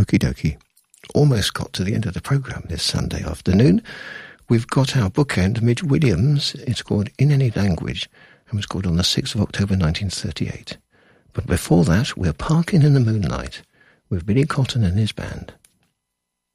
Okie dokie. Almost got to the end of the programme this Sunday afternoon. We've got our bookend, Midge Williams. It's called In Any Language and was called on the 6th of October 1938. But before that, we're Parking in the Moonlight with Billy Cotton and his band.